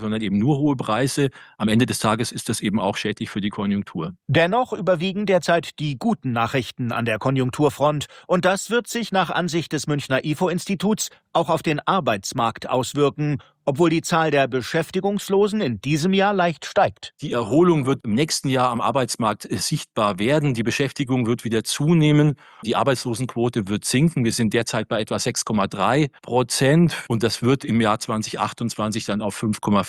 sondern eben nur hohe Preise. Am Ende des Tages ist das eben auch schädlich für die Konjunktur. Dennoch überwiegen derzeit die guten Nachrichten an der Konjunkturfront. Und das wird sich nach Ansicht des Münchner IFO-Instituts auch auf den Arbeitsmarkt auswirken, obwohl die Zahl der Beschäftigungslosen in diesem Jahr leicht steigt. Die Erholung wird im nächsten Jahr am Arbeitsmarkt sichtbar werden. Die Beschäftigung wird wieder zunehmen. Die Arbeitslosenquote wird sinken. Wir sind derzeit bei etwa 6,3% und das wird im Jahr 2028 dann auf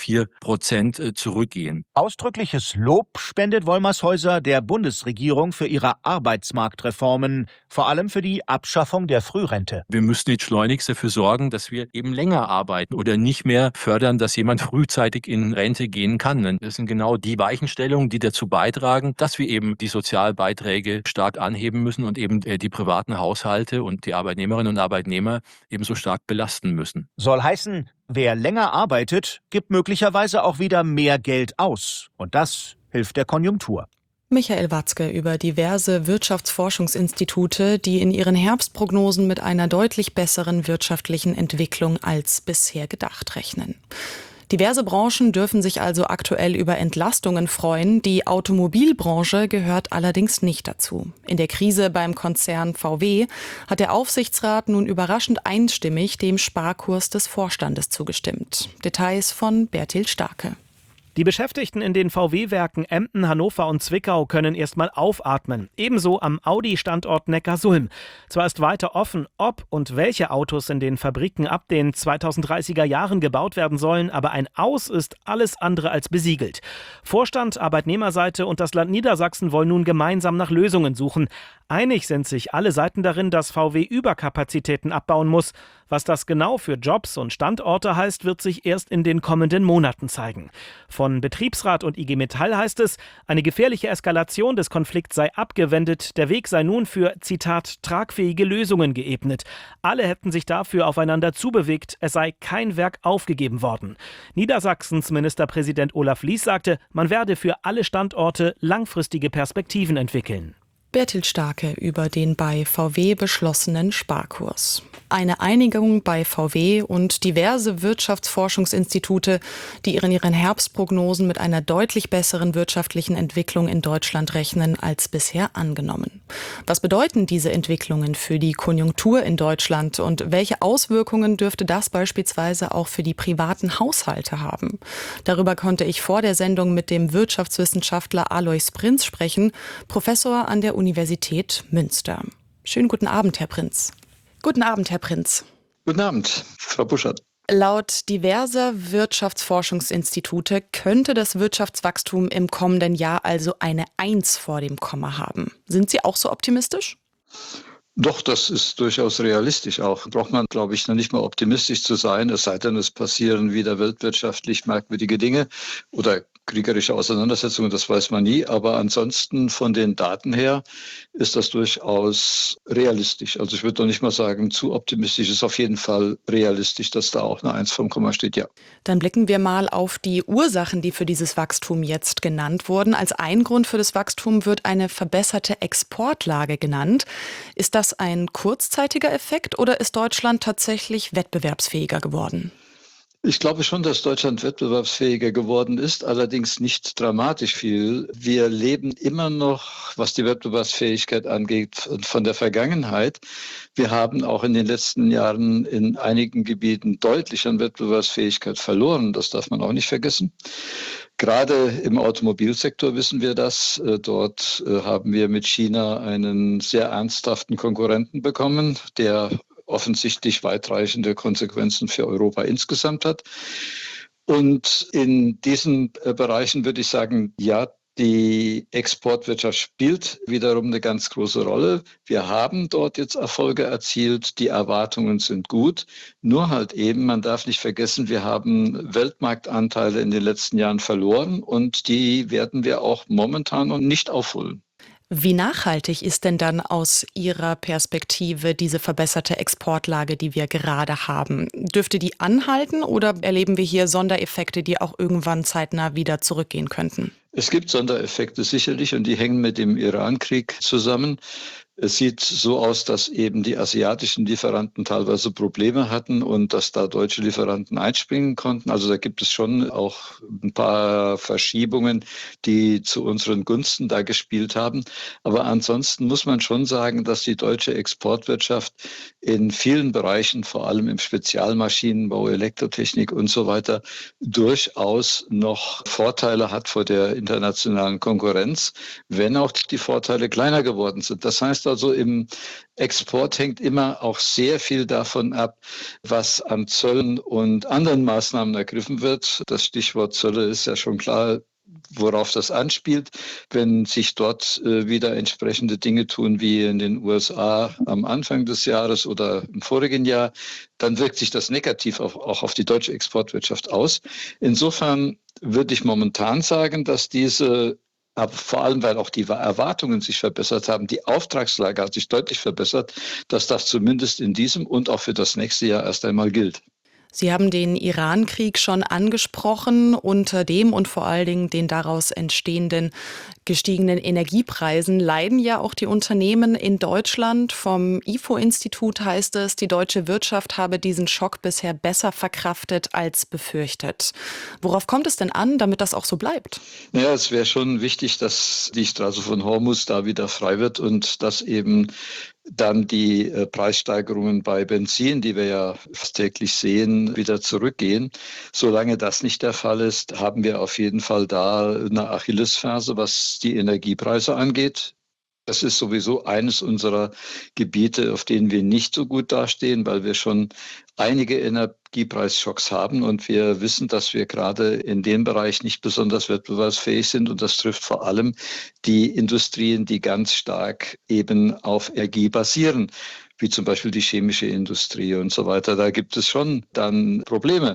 5,4% zurückgehen. Ausdrückliches Lob spendet Wolmershäuser der Bundesregierung für ihre Arbeitsmarktreformen, vor allem für die Abschaffung der Frührente. Wir müssen jetzt schleunigst dafür sorgen, dass wir eben länger arbeiten oder nicht mehr fördern, dass jemand frühzeitig in Rente gehen kann. Das sind genau die Weichenstellungen, die dazu beitragen, dass wir eben die Sozialbeiträge stark anheben müssen und eben die privaten Haushalte und die Arbeitnehmerinnen und Arbeitnehmer ebenso stark belasten müssen. Soll heißen, wer länger arbeitet, gibt möglicherweise auch wieder mehr Geld aus. Und das hilft der Konjunktur. Michael Watzke über diverse Wirtschaftsforschungsinstitute, die in ihren Herbstprognosen mit einer deutlich besseren wirtschaftlichen Entwicklung als bisher gedacht rechnen. Diverse Branchen dürfen sich also aktuell über Entlastungen freuen. Die Automobilbranche gehört allerdings nicht dazu. In der Krise beim Konzern VW hat der Aufsichtsrat nun überraschend einstimmig dem Sparkurs des Vorstandes zugestimmt. Details von Bertil Starke. Die Beschäftigten in den VW-Werken Emden, Hannover und Zwickau können erstmal aufatmen. Ebenso am Audi-Standort Neckarsulm. Zwar ist weiter offen, ob und welche Autos in den Fabriken ab den 2030er Jahren gebaut werden sollen, aber ein Aus ist alles andere als besiegelt. Vorstand, Arbeitnehmerseite und das Land Niedersachsen wollen nun gemeinsam nach Lösungen suchen. Einig sind sich alle Seiten darin, dass VW Überkapazitäten abbauen muss. Was das genau für Jobs und Standorte heißt, wird sich erst in den kommenden Monaten zeigen. Von Betriebsrat und IG Metall heißt es, eine gefährliche Eskalation des Konflikts sei abgewendet, der Weg sei nun für, Zitat, tragfähige Lösungen geebnet. Alle hätten sich dafür aufeinander zubewegt, es sei kein Werk aufgegeben worden. Niedersachsens Ministerpräsident Olaf Lies sagte, man werde für alle Standorte langfristige Perspektiven entwickeln. Bertil Starke über den bei VW beschlossenen Sparkurs. Eine Einigung bei VW und diverse Wirtschaftsforschungsinstitute, die in ihren Herbstprognosen mit einer deutlich besseren wirtschaftlichen Entwicklung in Deutschland rechnen als bisher angenommen. Was bedeuten diese Entwicklungen für die Konjunktur in Deutschland und welche Auswirkungen dürfte das beispielsweise auch für die privaten Haushalte haben? Darüber konnte ich vor der Sendung mit dem Wirtschaftswissenschaftler Alois Prinz sprechen, Professor an der Universität Münster. Schönen guten Abend, Herr Prinz. Guten Abend, Herr Prinz. Guten Abend, Frau Buschert. Laut diverser Wirtschaftsforschungsinstitute könnte das Wirtschaftswachstum im kommenden Jahr also eine 1 vor dem Komma haben. Sind Sie auch so optimistisch? Doch, das ist durchaus realistisch auch. Braucht man, glaube ich, noch nicht mal optimistisch zu sein, es sei denn, es passieren wieder weltwirtschaftlich merkwürdige Dinge oder kriegerische Auseinandersetzungen, das weiß man nie. Aber ansonsten von den Daten her ist das durchaus realistisch. Also ich würde doch nicht mal sagen, zu optimistisch, ist auf jeden Fall realistisch, dass da auch eine 1 vom Komma steht, ja. Dann blicken wir mal auf die Ursachen, die für dieses Wachstum jetzt genannt wurden. Als ein Grund für das Wachstum wird eine verbesserte Exportlage genannt. Ist das ein kurzzeitiger Effekt oder ist Deutschland tatsächlich wettbewerbsfähiger geworden? Ich glaube schon, dass Deutschland wettbewerbsfähiger geworden ist, allerdings nicht dramatisch viel. Wir leben immer noch, was die Wettbewerbsfähigkeit angeht, von der Vergangenheit. Wir haben auch in den letzten Jahren in einigen Gebieten deutlich an Wettbewerbsfähigkeit verloren. Das darf man auch nicht vergessen. Gerade im Automobilsektor wissen wir das. Dort haben wir mit China einen sehr ernsthaften Konkurrenten bekommen, der offensichtlich weitreichende Konsequenzen für Europa insgesamt hat. Und in diesen Bereichen würde ich sagen, ja, die Exportwirtschaft spielt wiederum eine ganz große Rolle. Wir haben dort jetzt Erfolge erzielt, die Erwartungen sind gut. Nur halt eben, man darf nicht vergessen, wir haben Weltmarktanteile in den letzten Jahren verloren und die werden wir auch momentan noch nicht aufholen. Wie nachhaltig ist denn dann aus Ihrer Perspektive diese verbesserte Exportlage, die wir gerade haben? Dürfte die anhalten oder erleben wir hier Sondereffekte, die auch irgendwann zeitnah wieder zurückgehen könnten? Es gibt Sondereffekte sicherlich und die hängen mit dem Iran-Krieg zusammen. Es sieht so aus, dass eben die asiatischen Lieferanten teilweise Probleme hatten und dass da deutsche Lieferanten einspringen konnten. Also da gibt es schon auch ein paar Verschiebungen, die zu unseren Gunsten da gespielt haben. Aber ansonsten muss man schon sagen, dass die deutsche Exportwirtschaft in vielen Bereichen, vor allem im Spezialmaschinenbau, Elektrotechnik und so weiter, durchaus noch Vorteile hat vor der internationalen Konkurrenz, wenn auch die Vorteile kleiner geworden sind. Das heißt also, im Export hängt immer auch sehr viel davon ab, was an Zöllen und anderen Maßnahmen ergriffen wird. Das Stichwort Zölle ist ja schon klar, worauf das anspielt. Wenn sich dort wieder entsprechende Dinge tun wie in den USA am Anfang des Jahres oder im vorigen Jahr, dann wirkt sich das negativ auch auf die deutsche Exportwirtschaft aus. Insofern würde ich momentan sagen, dass aber vor allem, weil auch die Erwartungen sich verbessert haben, die Auftragslage hat sich deutlich verbessert, dass das zumindest in diesem und auch für das nächste Jahr erst einmal gilt. Sie haben den Iran-Krieg schon angesprochen. Unter dem und vor allen Dingen den daraus entstehenden gestiegenen Energiepreisen leiden ja auch die Unternehmen in Deutschland. Vom IFO-Institut heißt es, die deutsche Wirtschaft habe diesen Schock bisher besser verkraftet als befürchtet. Worauf kommt es denn an, damit das auch so bleibt? Naja, es wäre schon wichtig, dass die Straße von Hormuz da wieder frei wird und dass eben dann die Preissteigerungen bei Benzin, die wir ja fast täglich sehen, wieder zurückgehen. Solange das nicht der Fall ist, haben wir auf jeden Fall da eine Achillesferse, was die Energiepreise angeht. Das ist sowieso eines unserer Gebiete, auf denen wir nicht so gut dastehen, weil wir schon einige Energiepreisschocks haben und wir wissen, dass wir gerade in dem Bereich nicht besonders wettbewerbsfähig sind und das trifft vor allem die Industrien, die ganz stark eben auf Energie basieren, wie zum Beispiel die chemische Industrie und so weiter. Da gibt es schon dann Probleme,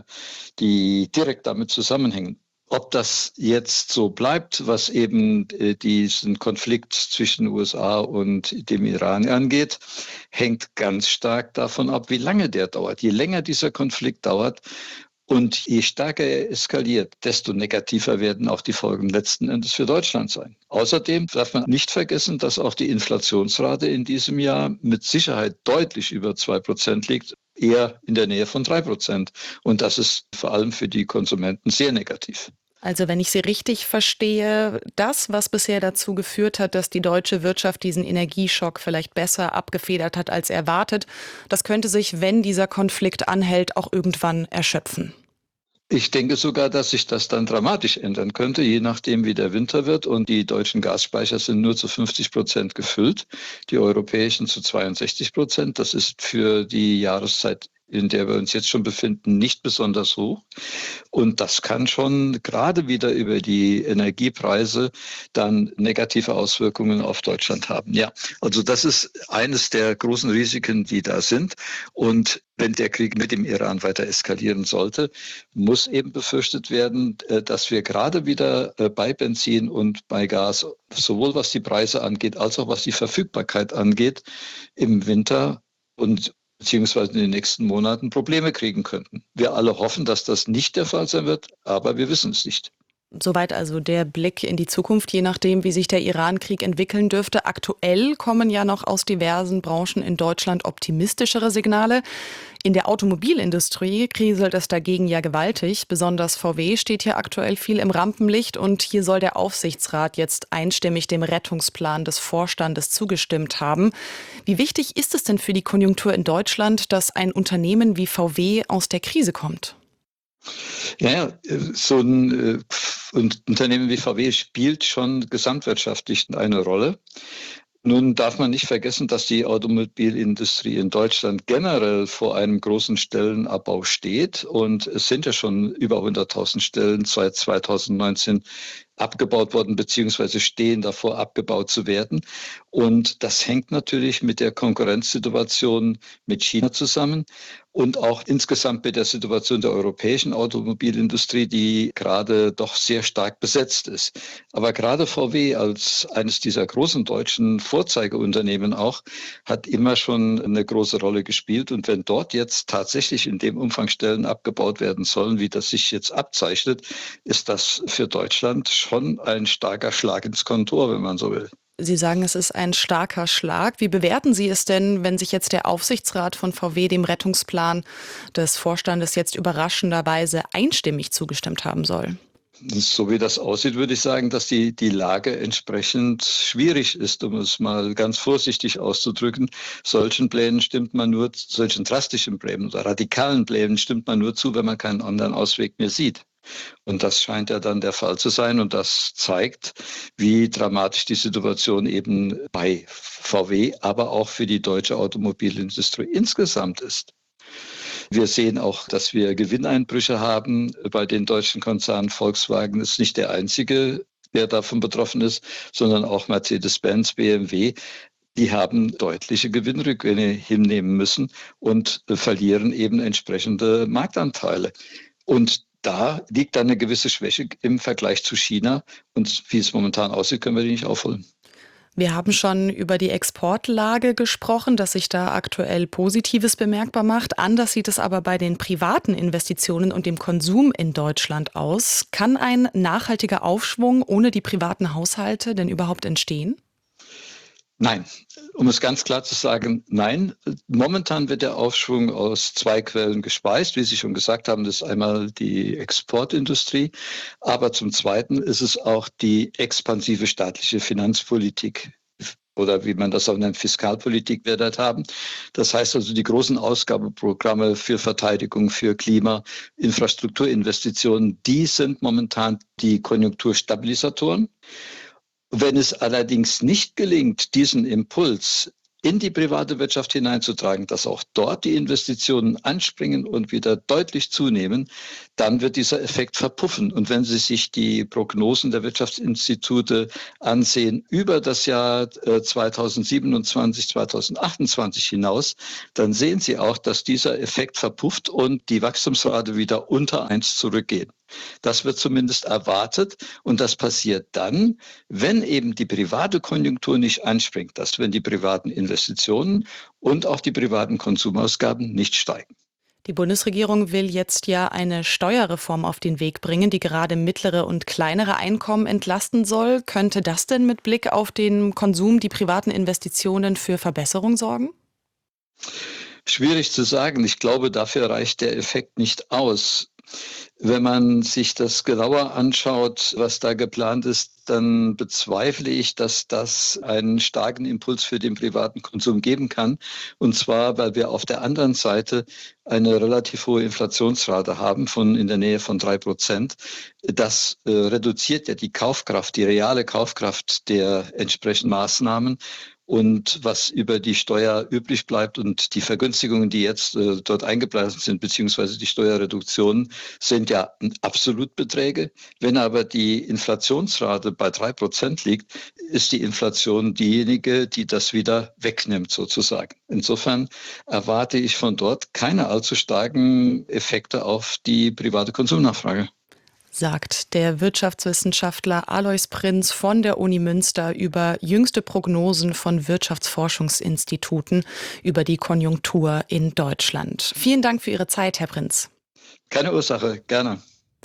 die direkt damit zusammenhängen. Ob das jetzt so bleibt, was eben diesen Konflikt zwischen USA und dem Iran angeht, hängt ganz stark davon ab, wie lange der dauert. Je länger dieser Konflikt dauert und je stärker er eskaliert, desto negativer werden auch die Folgen letzten Endes für Deutschland sein. Außerdem darf man nicht vergessen, dass auch die Inflationsrate in diesem Jahr mit Sicherheit deutlich über 2% liegt, eher in der Nähe von 3%. Und das ist vor allem für die Konsumenten sehr negativ. Also wenn ich Sie richtig verstehe, das, was bisher dazu geführt hat, dass die deutsche Wirtschaft diesen Energieschock vielleicht besser abgefedert hat als erwartet, das könnte sich, wenn dieser Konflikt anhält, auch irgendwann erschöpfen. Ich denke sogar, dass sich das dann dramatisch ändern könnte, je nachdem, wie der Winter wird. Und die deutschen Gasspeicher sind nur zu 50% gefüllt, die europäischen zu 62%. Das ist für die Jahreszeit, in der wir uns jetzt schon befinden, nicht besonders hoch. Und das kann schon gerade wieder über die Energiepreise dann negative Auswirkungen auf Deutschland haben. Ja, also das ist eines der großen Risiken, die da sind. Und wenn der Krieg mit dem Iran weiter eskalieren sollte, muss eben befürchtet werden, dass wir gerade wieder bei Benzin und bei Gas, sowohl was die Preise angeht, als auch was die Verfügbarkeit angeht, im Winter und beziehungsweise in den nächsten Monaten Probleme kriegen könnten. Wir alle hoffen, dass das nicht der Fall sein wird, aber wir wissen es nicht. Soweit also der Blick in die Zukunft, je nachdem, wie sich der Iran-Krieg entwickeln dürfte. Aktuell kommen ja noch aus diversen Branchen in Deutschland optimistischere Signale. In der Automobilindustrie kriselt es dagegen ja gewaltig. Besonders VW steht hier aktuell viel im Rampenlicht und hier soll der Aufsichtsrat jetzt einstimmig dem Rettungsplan des Vorstandes zugestimmt haben. Wie wichtig ist es denn für die Konjunktur in Deutschland, dass ein Unternehmen wie VW aus der Krise kommt? Ja, so ein Unternehmen wie VW spielt schon gesamtwirtschaftlich eine Rolle. Nun darf man nicht vergessen, dass die Automobilindustrie in Deutschland generell vor einem großen Stellenabbau steht. Und es sind ja schon über 100.000 Stellen seit 2019 abgebaut worden, beziehungsweise stehen davor, abgebaut zu werden. Und das hängt natürlich mit der Konkurrenzsituation mit China zusammen und auch insgesamt mit der Situation der europäischen Automobilindustrie, die gerade doch sehr stark besetzt ist. Aber gerade VW als eines dieser großen deutschen Vorzeigeunternehmen auch hat immer schon eine große Rolle gespielt. Und wenn dort jetzt tatsächlich in dem Umfang Stellen abgebaut werden sollen, wie das sich jetzt abzeichnet, ist das für Deutschland schon ein starker Schlag ins Kontor, wenn man so will. Sie sagen, es ist ein starker Schlag. Wie bewerten Sie es denn, wenn sich jetzt der Aufsichtsrat von VW dem Rettungsplan des Vorstandes jetzt überraschenderweise einstimmig zugestimmt haben soll? So wie das aussieht, würde ich sagen, dass die Lage entsprechend schwierig ist, um es mal ganz vorsichtig auszudrücken. Solchen drastischen Plänen oder radikalen Plänen stimmt man nur zu, wenn man keinen anderen Ausweg mehr sieht. Und das scheint ja dann der Fall zu sein. Und das zeigt, wie dramatisch die Situation eben bei VW, aber auch für die deutsche Automobilindustrie insgesamt ist. Wir sehen auch, dass wir Gewinneinbrüche haben bei den deutschen Konzernen. Volkswagen ist nicht der einzige, der davon betroffen ist, sondern auch Mercedes-Benz, BMW. Die haben deutliche Gewinnrückgänge hinnehmen müssen und verlieren eben entsprechende Marktanteile. Und da liegt dann eine gewisse Schwäche im Vergleich zu China. Und wie es momentan aussieht, können wir die nicht aufholen. Wir haben schon über die Exportlage gesprochen, dass sich da aktuell Positives bemerkbar macht. Anders sieht es aber bei den privaten Investitionen und dem Konsum in Deutschland aus. Kann ein nachhaltiger Aufschwung ohne die privaten Haushalte denn überhaupt entstehen? Nein, um es ganz klar zu sagen, nein. Momentan wird der Aufschwung aus zwei Quellen gespeist. Wie Sie schon gesagt haben, das ist einmal die Exportindustrie, aber zum Zweiten ist es auch die expansive staatliche Finanzpolitik oder wie man das auch nennt, Fiskalpolitik wir dort haben. Das heißt also die großen Ausgabeprogramme für Verteidigung, für Klima, Infrastrukturinvestitionen, die sind momentan die Konjunkturstabilisatoren. Wenn es allerdings nicht gelingt, diesen Impuls in die private Wirtschaft hineinzutragen, dass auch dort die Investitionen anspringen und wieder deutlich zunehmen, dann wird dieser Effekt verpuffen. Und wenn Sie sich die Prognosen der Wirtschaftsinstitute ansehen über das Jahr 2027, 2028 hinaus, dann sehen Sie auch, dass dieser Effekt verpufft und die Wachstumsrate wieder unter 1 zurückgeht. Das wird zumindest erwartet und das passiert dann, wenn eben die private Konjunktur nicht anspringt, dass wenn die privaten Investitionen und auch die privaten Konsumausgaben nicht steigen. Die Bundesregierung will jetzt ja eine Steuerreform auf den Weg bringen, die gerade mittlere und kleinere Einkommen entlasten soll. Könnte das denn mit Blick auf den Konsum, die privaten Investitionen für Verbesserung sorgen? Schwierig zu sagen. Ich glaube, dafür reicht der Effekt nicht aus. Wenn man sich das genauer anschaut, was da geplant ist, dann bezweifle ich, dass das einen starken Impuls für den privaten Konsum geben kann. Und zwar, weil wir auf der anderen Seite eine relativ hohe Inflationsrate haben von in der Nähe von 3%. Das reduziert ja die Kaufkraft, die reale Kaufkraft der entsprechenden Maßnahmen. Und was über die Steuer übrig bleibt und die Vergünstigungen, die jetzt dort eingeplant sind, beziehungsweise die Steuerreduktionen, sind ja Absolutbeträge. Wenn aber die Inflationsrate bei 3% liegt, ist die Inflation diejenige, die das wieder wegnimmt sozusagen. Insofern erwarte ich von dort keine allzu starken Effekte auf die private Konsumnachfrage. Sagt der Wirtschaftswissenschaftler Alois Prinz von der Uni Münster über jüngste Prognosen von Wirtschaftsforschungsinstituten über die Konjunktur in Deutschland. Vielen Dank für Ihre Zeit, Herr Prinz. Keine Ursache, gerne.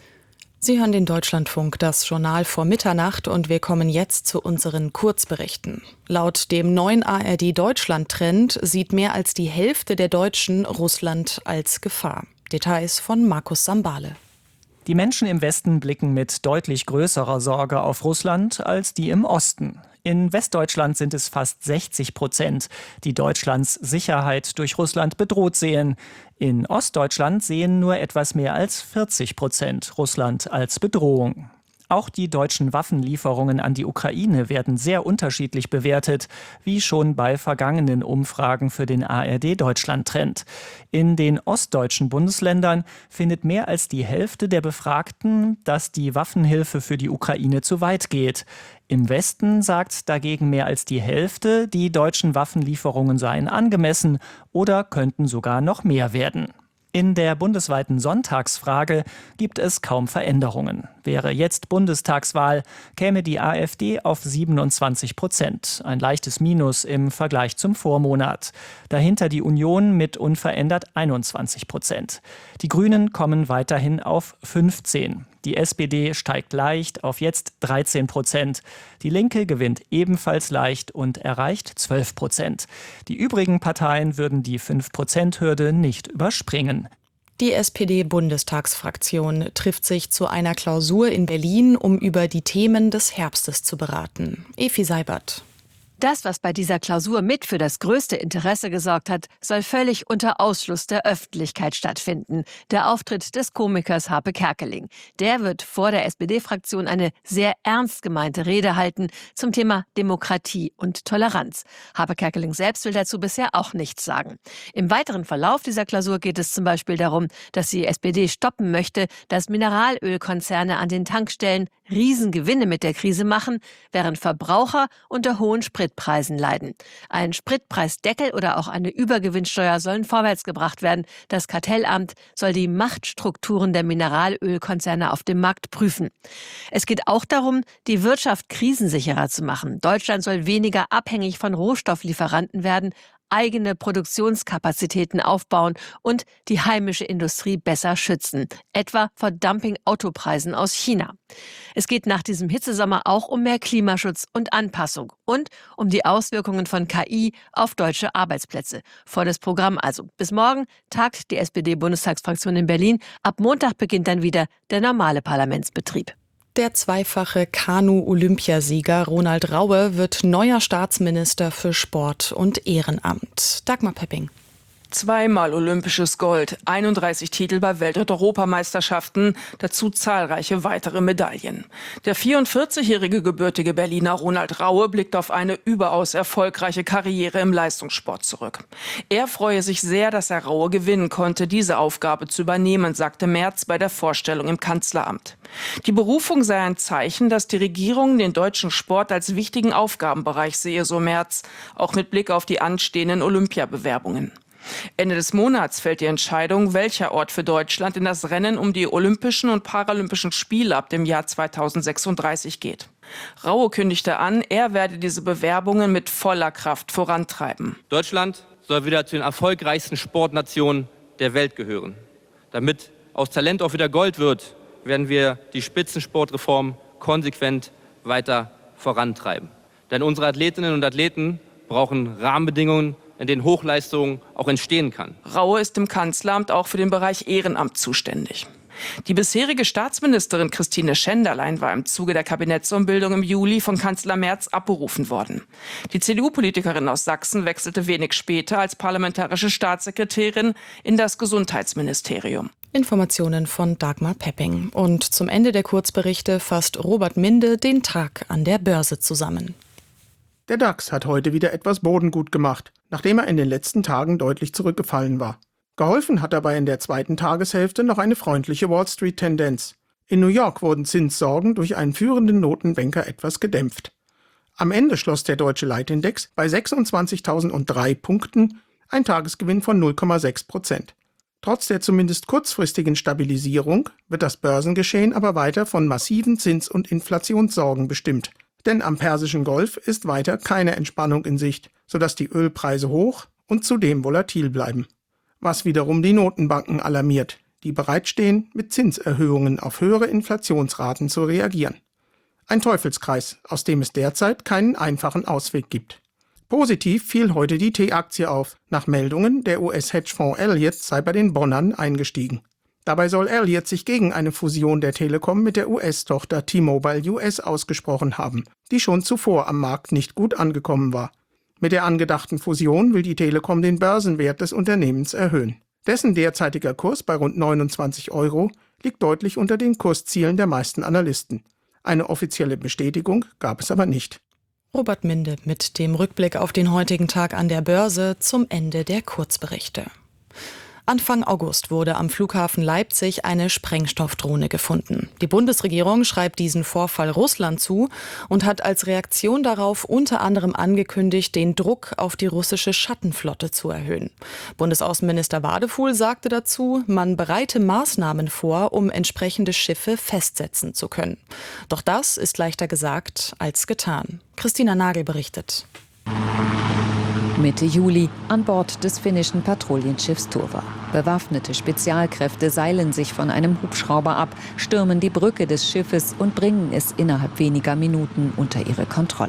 Sie hören den Deutschlandfunk, das Journal vor Mitternacht, und wir kommen jetzt zu unseren Kurzberichten. Laut dem neuen ARD-Deutschland-Trend sieht mehr als die Hälfte der Deutschen Russland als Gefahr. Details von Markus Sambale. Die Menschen im Westen blicken mit deutlich größerer Sorge auf Russland als die im Osten. In Westdeutschland sind es fast 60%, die Deutschlands Sicherheit durch Russland bedroht sehen. In Ostdeutschland sehen nur etwas mehr als 40% Russland als Bedrohung. Auch die deutschen Waffenlieferungen an die Ukraine werden sehr unterschiedlich bewertet, wie schon bei vergangenen Umfragen für den ARD-Deutschland-Trend. In den ostdeutschen Bundesländern findet mehr als die Hälfte der Befragten, dass die Waffenhilfe für die Ukraine zu weit geht. Im Westen sagt dagegen mehr als die Hälfte, die deutschen Waffenlieferungen seien angemessen oder könnten sogar noch mehr werden. In der bundesweiten Sonntagsfrage gibt es kaum Veränderungen. Wäre jetzt Bundestagswahl, käme die AfD auf 27%, ein leichtes Minus im Vergleich zum Vormonat. Dahinter die Union mit unverändert 21%. Die Grünen kommen weiterhin auf 15%. Die SPD steigt leicht auf jetzt 13%. Die Linke gewinnt ebenfalls leicht und erreicht 12%. Die übrigen Parteien würden die 5%-Hürde nicht überspringen. Die SPD-Bundestagsfraktion trifft sich zu einer Klausur in Berlin, um über die Themen des Herbstes zu beraten. Efi Seibert. Das, was bei dieser Klausur mit für das größte Interesse gesorgt hat, soll völlig unter Ausschluss der Öffentlichkeit stattfinden. Der Auftritt des Komikers Harpe Kerkeling. Der wird vor der SPD-Fraktion eine sehr ernst gemeinte Rede halten zum Thema Demokratie und Toleranz. Harpe Kerkeling selbst will dazu bisher auch nichts sagen. Im weiteren Verlauf dieser Klausur geht es zum Beispiel darum, dass die SPD stoppen möchte, dass Mineralölkonzerne an den Tankstellen Riesengewinne mit der Krise machen, während Verbraucher unter hohen Spritpreisen leiden. Ein Spritpreisdeckel oder auch eine Übergewinnsteuer sollen vorwärts gebracht werden. Das Kartellamt soll die Machtstrukturen der Mineralölkonzerne auf dem Markt prüfen. Es geht auch darum, die Wirtschaft krisensicherer zu machen. Deutschland soll weniger abhängig von Rohstofflieferanten werden, eigene Produktionskapazitäten aufbauen und die heimische Industrie besser schützen, etwa vor Dumping-Autopreisen aus China. Es geht nach diesem Hitzesommer auch um mehr Klimaschutz und Anpassung und um die Auswirkungen von KI auf deutsche Arbeitsplätze. Volles Programm also. Bis morgen tagt die SPD-Bundestagsfraktion in Berlin. Ab Montag beginnt dann wieder der normale Parlamentsbetrieb. Der zweifache Kanu-Olympiasieger Ronald Raue wird neuer Staatsminister für Sport und Ehrenamt. Dagmar Pepping. Zweimal olympisches Gold, 31 Titel bei Welt- und Europameisterschaften, dazu zahlreiche weitere Medaillen. Der 44-jährige gebürtige Berliner Ronald Raue blickt auf eine überaus erfolgreiche Karriere im Leistungssport zurück. Er freue sich sehr, dass er Raue gewinnen konnte, diese Aufgabe zu übernehmen, sagte Merz bei der Vorstellung im Kanzleramt. Die Berufung sei ein Zeichen, dass die Regierung den deutschen Sport als wichtigen Aufgabenbereich sehe, so Merz, auch mit Blick auf die anstehenden Olympiabewerbungen. Ende des Monats fällt die Entscheidung, welcher Ort für Deutschland in das Rennen um die Olympischen und Paralympischen Spiele ab dem Jahr 2036 geht. Raue kündigte an, er werde diese Bewerbungen mit voller Kraft vorantreiben. Deutschland soll wieder zu den erfolgreichsten Sportnationen der Welt gehören. Damit aus Talent auch wieder Gold wird, werden wir die Spitzensportreform konsequent weiter vorantreiben. Denn unsere Athletinnen und Athleten brauchen Rahmenbedingungen, in denen Hochleistung auch entstehen kann. Raue ist im Kanzleramt auch für den Bereich Ehrenamt zuständig. Die bisherige Staatsministerin Christine Schenderlein war im Zuge der Kabinettsumbildung im Juli von Kanzler Merz abberufen worden. Die CDU-Politikerin aus Sachsen wechselte wenig später als parlamentarische Staatssekretärin in das Gesundheitsministerium. Informationen von Dagmar Pepping. Und zum Ende der Kurzberichte fasst Robert Minde den Tag an der Börse zusammen. Der DAX hat heute wieder etwas Boden gut gemacht, nachdem er in den letzten Tagen deutlich zurückgefallen war. Geholfen hat dabei in der zweiten Tageshälfte noch eine freundliche Wall-Street-Tendenz. In New York wurden Zinssorgen durch einen führenden Notenbanker etwas gedämpft. Am Ende schloss der deutsche Leitindex bei 26.003 Punkten, ein Tagesgewinn von 0,6%. Trotz der zumindest kurzfristigen Stabilisierung wird das Börsengeschehen aber weiter von massiven Zins- und Inflationssorgen bestimmt. Denn am Persischen Golf ist weiter keine Entspannung in Sicht, sodass die Ölpreise hoch und zudem volatil bleiben. Was wiederum die Notenbanken alarmiert, die bereitstehen, mit Zinserhöhungen auf höhere Inflationsraten zu reagieren. Ein Teufelskreis, aus dem es derzeit keinen einfachen Ausweg gibt. Positiv fiel heute die T-Aktie auf. Nach Meldungen, der US-Hedgefonds Elliott sei bei den Bonnern eingestiegen. Dabei soll Elliott sich gegen eine Fusion der Telekom mit der US-Tochter T-Mobile US ausgesprochen haben, die schon zuvor am Markt nicht gut angekommen war. Mit der angedachten Fusion will die Telekom den Börsenwert des Unternehmens erhöhen. Dessen derzeitiger Kurs bei rund 29 € liegt deutlich unter den Kurszielen der meisten Analysten. Eine offizielle Bestätigung gab es aber nicht. Robert Minde mit dem Rückblick auf den heutigen Tag an der Börse zum Ende der Kurzberichte. Anfang August wurde am Flughafen Leipzig eine Sprengstoffdrohne gefunden. Die Bundesregierung schreibt diesen Vorfall Russland zu und hat als Reaktion darauf unter anderem angekündigt, den Druck auf die russische Schattenflotte zu erhöhen. Bundesaußenminister Wadefuhl sagte dazu, man bereite Maßnahmen vor, um entsprechende Schiffe festsetzen zu können. Doch das ist leichter gesagt als getan. Christina Nagel berichtet. Mitte Juli an Bord des finnischen Patrouillenschiffs Turva. Bewaffnete Spezialkräfte seilen sich von einem Hubschrauber ab, stürmen die Brücke des Schiffes und bringen es innerhalb weniger Minuten unter ihre Kontrolle.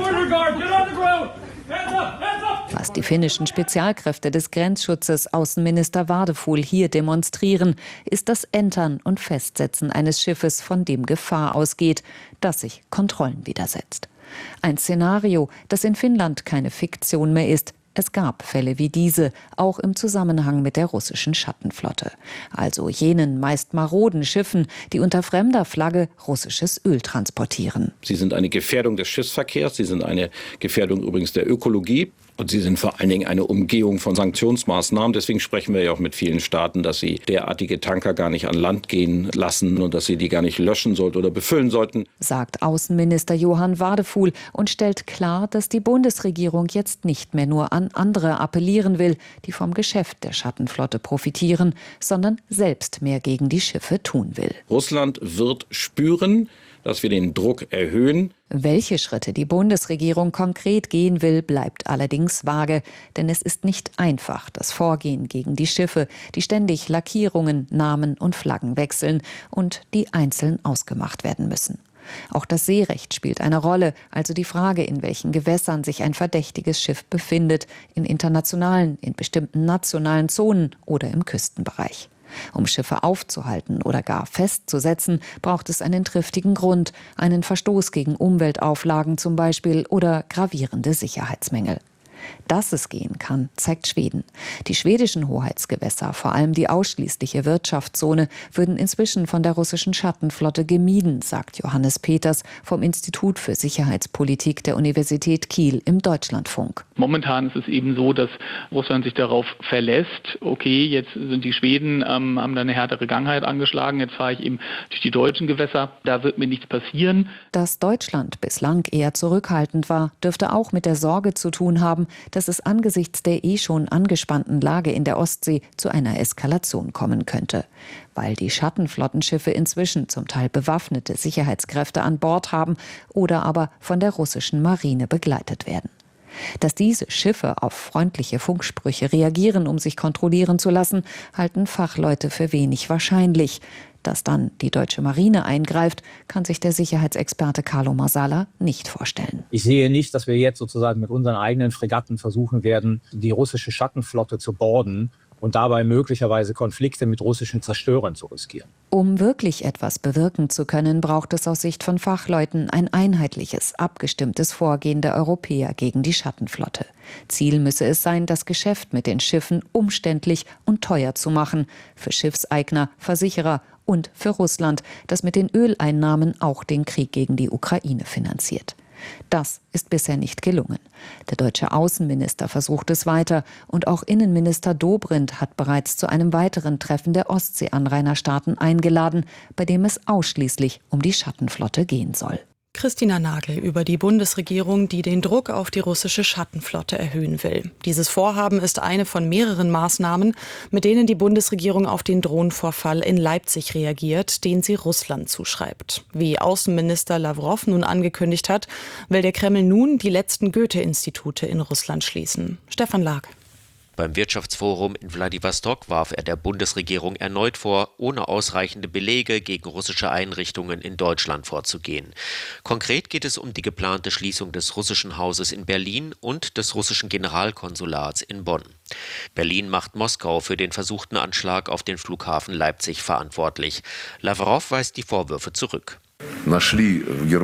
Was die finnischen Spezialkräfte des Grenzschutzes Außenminister Wadefuhl hier demonstrieren, ist das Entern und Festsetzen eines Schiffes, von dem Gefahr ausgeht, das sich Kontrollen widersetzt. Ein Szenario, das in Finnland keine Fiktion mehr ist. Es gab Fälle wie diese, auch im Zusammenhang mit der russischen Schattenflotte. Also jenen meist maroden Schiffen, die unter fremder Flagge russisches Öl transportieren. Sie sind eine Gefährdung des Schiffsverkehrs, sie sind eine Gefährdung übrigens der Ökologie. Und sie sind vor allen Dingen eine Umgehung von Sanktionsmaßnahmen. Deswegen sprechen wir ja auch mit vielen Staaten, dass sie derartige Tanker gar nicht an Land gehen lassen und dass sie die gar nicht löschen sollten oder befüllen sollten. Sagt Außenminister Johann Wadefuhl und stellt klar, dass die Bundesregierung jetzt nicht mehr nur an andere appellieren will, die vom Geschäft der Schattenflotte profitieren, sondern selbst mehr gegen die Schiffe tun will. Russland wird spüren, dass wir den Druck erhöhen. Welche Schritte die Bundesregierung konkret gehen will, bleibt allerdings vage. Denn es ist nicht einfach, das Vorgehen gegen die Schiffe, die ständig Lackierungen, Namen und Flaggen wechseln und die einzeln ausgemacht werden müssen. Auch das Seerecht spielt eine Rolle, also die Frage, in welchen Gewässern sich ein verdächtiges Schiff befindet, in internationalen, in bestimmten nationalen Zonen oder im Küstenbereich. Um Schiffe aufzuhalten oder gar festzusetzen, braucht es einen triftigen Grund, einen Verstoß gegen Umweltauflagen zum Beispiel oder gravierende Sicherheitsmängel. Dass es gehen kann, zeigt Schweden. Die schwedischen Hoheitsgewässer, vor allem die ausschließliche Wirtschaftszone, würden inzwischen von der russischen Schattenflotte gemieden, sagt Johannes Peters vom Institut für Sicherheitspolitik der Universität Kiel im Deutschlandfunk. Momentan ist es eben so, dass Russland sich darauf verlässt, okay, jetzt sind die Schweden, haben da eine härtere Gangheit angeschlagen, jetzt fahre ich eben durch die deutschen Gewässer, da wird mir nichts passieren. Dass Deutschland bislang eher zurückhaltend war, dürfte auch mit der Sorge zu tun haben, dass es angesichts der schon angespannten Lage in der Ostsee zu einer Eskalation kommen könnte. Weil die Schattenflottenschiffe inzwischen zum Teil bewaffnete Sicherheitskräfte an Bord haben oder aber von der russischen Marine begleitet werden. Dass diese Schiffe auf freundliche Funksprüche reagieren, um sich kontrollieren zu lassen, halten Fachleute für wenig wahrscheinlich. Dass dann die deutsche Marine eingreift, kann sich der Sicherheitsexperte Carlo Marsala nicht vorstellen. Ich sehe nicht, dass wir jetzt sozusagen mit unseren eigenen Fregatten versuchen werden, die russische Schattenflotte zu boarden und dabei möglicherweise Konflikte mit russischen Zerstörern zu riskieren. Um wirklich etwas bewirken zu können, braucht es aus Sicht von Fachleuten ein einheitliches, abgestimmtes Vorgehen der Europäer gegen die Schattenflotte. Ziel müsse es sein, das Geschäft mit den Schiffen umständlich und teuer zu machen, für Schiffseigner, Versicherer und für Russland, das mit den Öleinnahmen auch den Krieg gegen die Ukraine finanziert. Das ist bisher nicht gelungen. Der deutsche Außenminister versucht es weiter und auch Innenminister Dobrindt hat bereits zu einem weiteren Treffen der Ostsee-Anrainerstaaten eingeladen, bei dem es ausschließlich um die Schattenflotte gehen soll. Christina Nagel über die Bundesregierung, die den Druck auf die russische Schattenflotte erhöhen will. Dieses Vorhaben ist eine von mehreren Maßnahmen, mit denen die Bundesregierung auf den Drohnenvorfall in Leipzig reagiert, den sie Russland zuschreibt. Wie Außenminister Lawrow nun angekündigt hat, will der Kreml nun die letzten Goethe-Institute in Russland schließen. Stefan Lag. Beim Wirtschaftsforum in Wladiwostok warf er der Bundesregierung erneut vor, ohne ausreichende Belege gegen russische Einrichtungen in Deutschland vorzugehen. Konkret geht es um die geplante Schließung des russischen Hauses in Berlin und des russischen Generalkonsulats in Bonn. Berlin macht Moskau für den versuchten Anschlag auf den Flughafen Leipzig verantwortlich. Lawrow weist die Vorwürfe zurück. Sie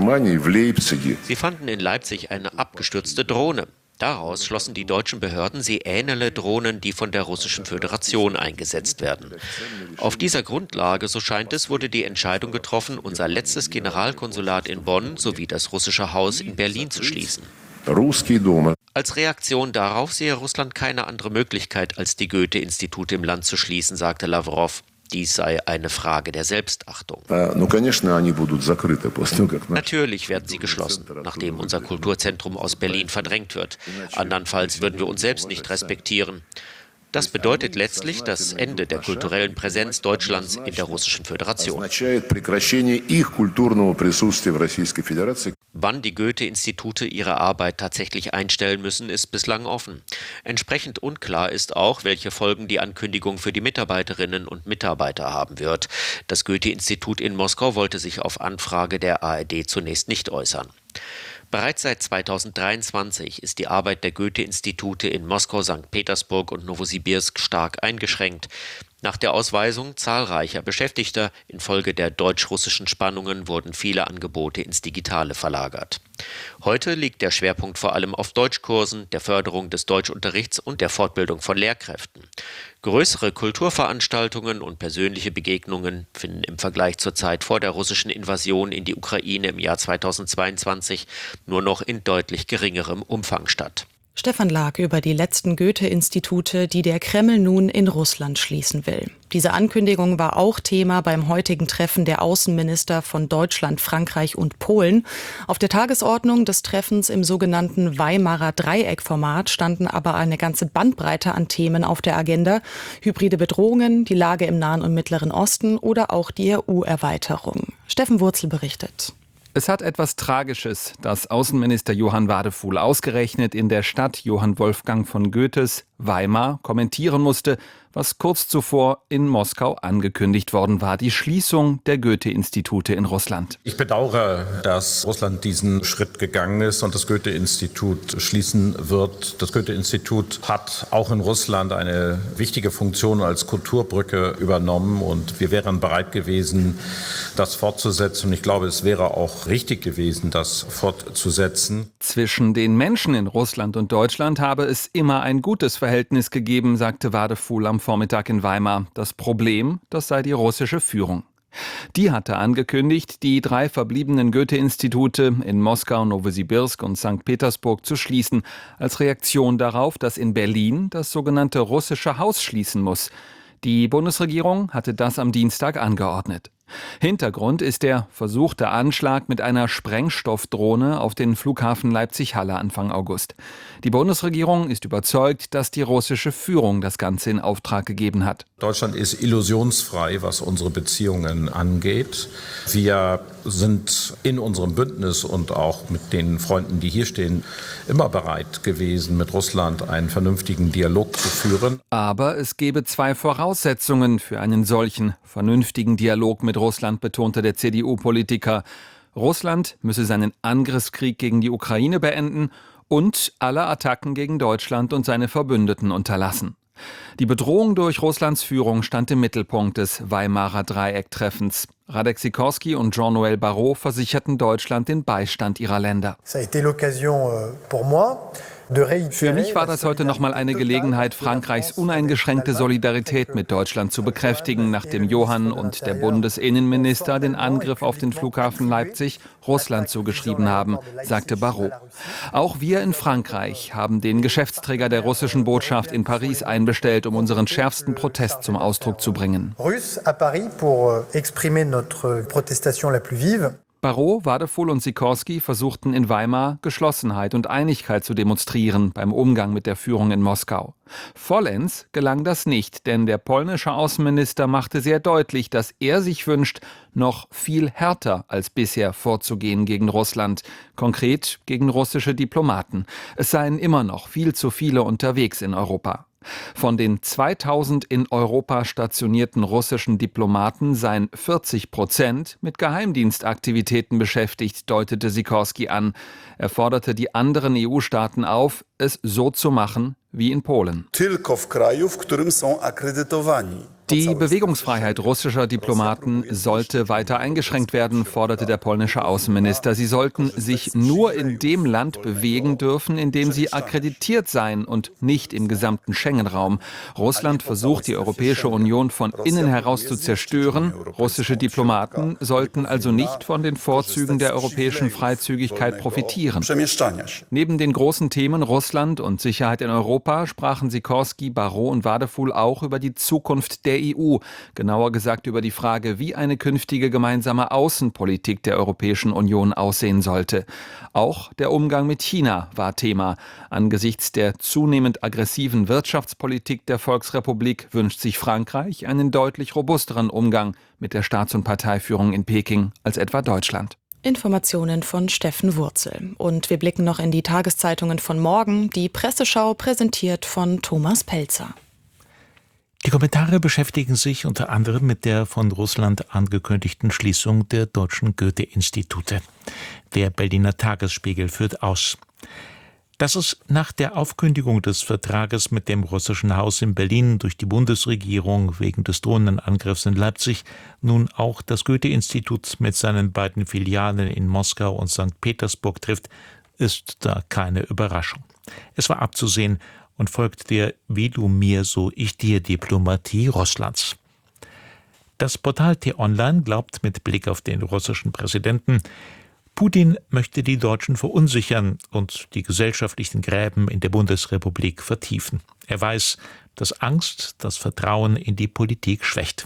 fanden in Leipzig eine abgestürzte Drohne. Daraus schlossen die deutschen Behörden, sie ähnele Drohnen, die von der Russischen Föderation eingesetzt werden. Auf dieser Grundlage, so scheint es, wurde die Entscheidung getroffen, unser letztes Generalkonsulat in Bonn sowie das russische Haus in Berlin zu schließen. Als Reaktion darauf sehe Russland keine andere Möglichkeit, als die Goethe-Institute im Land zu schließen, sagte Lawrow. Dies sei eine Frage der Selbstachtung. Natürlich werden sie geschlossen, nachdem unser Kulturzentrum aus Berlin verdrängt wird. Andernfalls würden wir uns selbst nicht respektieren. Das bedeutet letztlich das Ende der kulturellen Präsenz Deutschlands in der Russischen Föderation. Wann die Goethe-Institute ihre Arbeit tatsächlich einstellen müssen, ist bislang offen. Entsprechend unklar ist auch, welche Folgen die Ankündigung für die Mitarbeiterinnen und Mitarbeiter haben wird. Das Goethe-Institut in Moskau wollte sich auf Anfrage der ARD zunächst nicht äußern. Bereits seit 2023 ist die Arbeit der Goethe-Institute in Moskau, St. Petersburg und Nowosibirsk stark eingeschränkt. Nach der Ausweisung zahlreicher Beschäftigter infolge der deutsch-russischen Spannungen wurden viele Angebote ins Digitale verlagert. Heute liegt der Schwerpunkt vor allem auf Deutschkursen, der Förderung des Deutschunterrichts und der Fortbildung von Lehrkräften. Größere Kulturveranstaltungen und persönliche Begegnungen finden im Vergleich zur Zeit vor der russischen Invasion in die Ukraine im Jahr 2022 nur noch in deutlich geringerem Umfang statt. Stefan Lag über die letzten Goethe-Institute, die der Kreml nun in Russland schließen will. Diese Ankündigung war auch Thema beim heutigen Treffen der Außenminister von Deutschland, Frankreich und Polen. Auf der Tagesordnung des Treffens im sogenannten Weimarer Dreieck-Format standen aber eine ganze Bandbreite an Themen auf der Agenda. Hybride Bedrohungen, die Lage im Nahen und Mittleren Osten oder auch die EU-Erweiterung. Steffen Wurzel berichtet. Es hat etwas Tragisches, dass Außenminister Johann Wadefuhl ausgerechnet in der Stadt Johann Wolfgang von Goethes, Weimar, kommentieren musste, was kurz zuvor in Moskau angekündigt worden war, die Schließung der Goethe-Institute in Russland. Ich bedauere, dass Russland diesen Schritt gegangen ist und das Goethe-Institut schließen wird. Das Goethe-Institut hat auch in Russland eine wichtige Funktion als Kulturbrücke übernommen und wir wären bereit gewesen, das fortzusetzen. Und ich glaube, es wäre auch richtig gewesen, das fortzusetzen. Zwischen den Menschen in Russland und Deutschland habe es immer ein gutes Verhältnis gegeben, sagte Wadefuhl am Vormittag in Weimar. Das Problem, das sei die russische Führung. Die hatte angekündigt, die 3 verbliebenen Goethe-Institute in Moskau, Nowosibirsk und St. Petersburg zu schließen, als Reaktion darauf, dass in Berlin das sogenannte russische Haus schließen muss. Die Bundesregierung hatte das am Dienstag angeordnet. Hintergrund ist der versuchte Anschlag mit einer Sprengstoffdrohne auf den Flughafen Leipzig-Halle Anfang August. Die Bundesregierung ist überzeugt, dass die russische Führung das Ganze in Auftrag gegeben hat. Deutschland ist illusionsfrei, was unsere Beziehungen angeht. Wir sind in unserem Bündnis und auch mit den Freunden, die hier stehen, immer bereit gewesen, mit Russland einen vernünftigen Dialog zu führen. Aber es gebe 2 Voraussetzungen für einen solchen vernünftigen Dialog mit Russland, betonte der CDU-Politiker. Russland müsse seinen Angriffskrieg gegen die Ukraine beenden und alle Attacken gegen Deutschland und seine Verbündeten unterlassen. Die Bedrohung durch Russlands Führung stand im Mittelpunkt des Weimarer Dreieck-Treffens. Radek Sikorski und Jean-Noël Barrot versicherten Deutschland den Beistand ihrer Länder. Für mich war das heute nochmal eine Gelegenheit, Frankreichs uneingeschränkte Solidarität mit Deutschland zu bekräftigen, nachdem Johann und der Bundesinnenminister den Angriff auf den Flughafen Leipzig Russland zugeschrieben haben, sagte Barrot. Auch wir in Frankreich haben den Geschäftsträger der russischen Botschaft in Paris einbestellt, um unseren schärfsten Protest zum Ausdruck zu bringen. Barrot, Wadefuhl und Sikorski versuchten in Weimar Geschlossenheit und Einigkeit zu demonstrieren beim Umgang mit der Führung in Moskau. Vollends gelang das nicht, denn der polnische Außenminister machte sehr deutlich, dass er sich wünscht, noch viel härter als bisher vorzugehen gegen Russland, konkret gegen russische Diplomaten. Es seien immer noch viel zu viele unterwegs in Europa. Von den 2000 in Europa stationierten russischen Diplomaten seien 40% mit Geheimdienstaktivitäten beschäftigt, deutete Sikorski an. Er forderte die anderen EU-Staaten auf, es so zu machen wie in Polen. Die Bewegungsfreiheit russischer Diplomaten sollte weiter eingeschränkt werden, forderte der polnische Außenminister. Sie sollten sich nur in dem Land bewegen dürfen, in dem sie akkreditiert seien und nicht im gesamten Schengen-Raum. Russland versucht, die Europäische Union von innen heraus zu zerstören. Russische Diplomaten sollten also nicht von den Vorzügen der europäischen Freizügigkeit profitieren. Neben den großen Themen Russland und Sicherheit in Europa sprachen Sikorski, Barrot und Wadefuhl auch über die Zukunft der EU, genauer gesagt über die Frage, wie eine künftige gemeinsame Außenpolitik der Europäischen Union aussehen sollte. Auch der Umgang mit China war Thema. Angesichts der zunehmend aggressiven Wirtschaftspolitik der Volksrepublik wünscht sich Frankreich einen deutlich robusteren Umgang mit der Staats- und Parteiführung in Peking als etwa Deutschland. Informationen von Steffen Wurzel. Und wir blicken noch in die Tageszeitungen von morgen. Die Presseschau präsentiert von Thomas Pelzer. Die Kommentare beschäftigen sich unter anderem mit der von Russland angekündigten Schließung der deutschen Goethe-Institute. Der Berliner Tagesspiegel führt aus: Dass es nach der Aufkündigung des Vertrages mit dem russischen Haus in Berlin durch die Bundesregierung wegen des drohenden Angriffs in Leipzig nun auch das Goethe-Institut mit seinen beiden Filialen in Moskau und St. Petersburg trifft, ist da keine Überraschung. Es war abzusehen und folgt der Wie du mir, so ich dir Diplomatie Russlands. Das Portal T-Online glaubt mit Blick auf den russischen Präsidenten, Putin möchte die Deutschen verunsichern und die gesellschaftlichen Gräben in der Bundesrepublik vertiefen. Er weiß, dass Angst das Vertrauen in die Politik schwächt.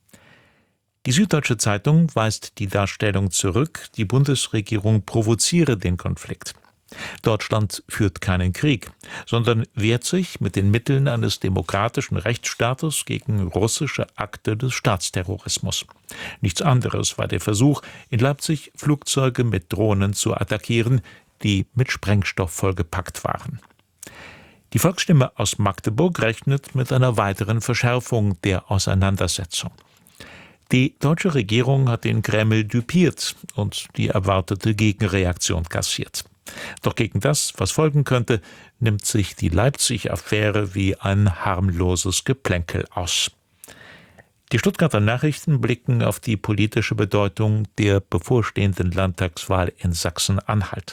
Die Süddeutsche Zeitung weist die Darstellung zurück, die Bundesregierung provoziere den Konflikt. Deutschland führt keinen Krieg, sondern wehrt sich mit den Mitteln eines demokratischen Rechtsstaates gegen russische Akte des Staatsterrorismus. Nichts anderes war der Versuch, in Leipzig Flugzeuge mit Drohnen zu attackieren, die mit Sprengstoff vollgepackt waren. Die Volksstimme aus Magdeburg rechnet mit einer weiteren Verschärfung der Auseinandersetzung. Die deutsche Regierung hat den Kreml düpiert und die erwartete Gegenreaktion kassiert. Doch gegen das, was folgen könnte, nimmt sich die Leipzig-Affäre wie ein harmloses Geplänkel aus. Die Stuttgarter Nachrichten blicken auf die politische Bedeutung der bevorstehenden Landtagswahl in Sachsen-Anhalt.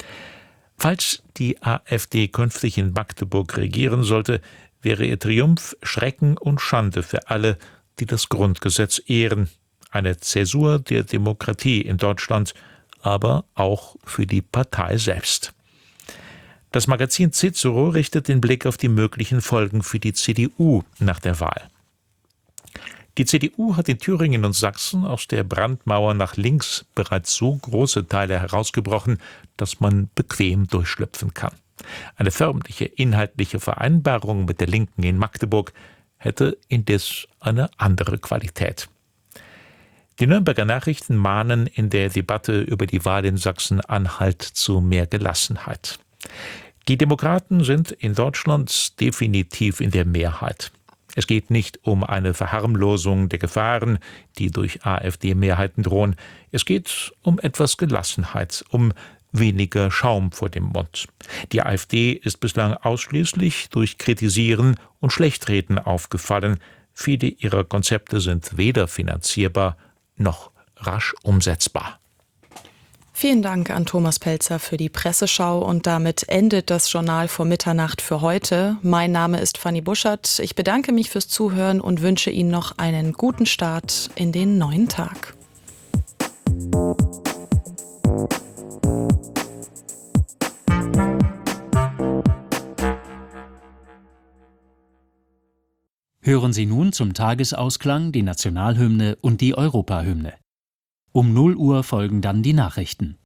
Falls die AfD künftig in Magdeburg regieren sollte, wäre ihr Triumph Schrecken und Schande für alle, die das Grundgesetz ehren. Eine Zäsur der Demokratie in Deutschland, aber auch für die Partei selbst. Das Magazin Cicero richtet den Blick auf die möglichen Folgen für die CDU nach der Wahl. Die CDU hat in Thüringen und Sachsen aus der Brandmauer nach links bereits so große Teile herausgebrochen, dass man bequem durchschlüpfen kann. Eine förmliche inhaltliche Vereinbarung mit der Linken in Magdeburg hätte indes eine andere Qualität. Die Nürnberger Nachrichten mahnen in der Debatte über die Wahl in Sachsen-Anhalt zu mehr Gelassenheit. Die Demokraten sind in Deutschland definitiv in der Mehrheit. Es geht nicht um eine Verharmlosung der Gefahren, die durch AfD-Mehrheiten drohen. Es geht um etwas Gelassenheit, um weniger Schaum vor dem Mund. Die AfD ist bislang ausschließlich durch Kritisieren und Schlechtreden aufgefallen. Viele ihrer Konzepte sind weder finanzierbar noch rasch umsetzbar. Vielen Dank an Thomas Pelzer für die Presseschau und damit endet das Journal vor Mitternacht für heute. Mein Name ist Fanny Buschert. Ich bedanke mich fürs Zuhören und wünsche Ihnen noch einen guten Start in den neuen Tag. Hören Sie nun zum Tagesausklang die Nationalhymne und die Europahymne. Um 0 Uhr folgen dann die Nachrichten.